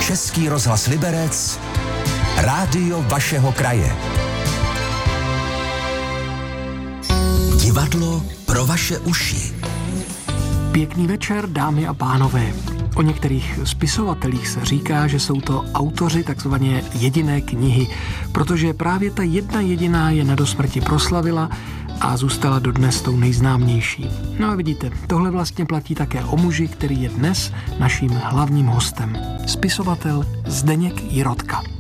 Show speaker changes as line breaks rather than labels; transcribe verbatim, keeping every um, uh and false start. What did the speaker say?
Český rozhlas Liberec, rádio vašeho kraje. Divadlo pro vaše uši.
Pěkný večer, dámy a pánové. O některých spisovatelích se říká, že jsou to autoři takzvaně jediné knihy, protože právě ta jedna jediná je na dosmrti proslavila a zůstala dodnes tou nejznámější. No a vidíte, tohle vlastně platí také o muži, který je dnes naším hlavním hostem. Spisovatel Zdeněk Jirotka.